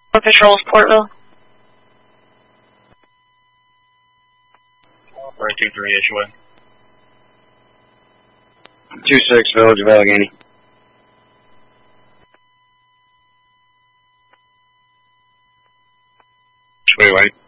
Patrols, Portville. 423 Ishway. 26 Village of Allegheny. Wait.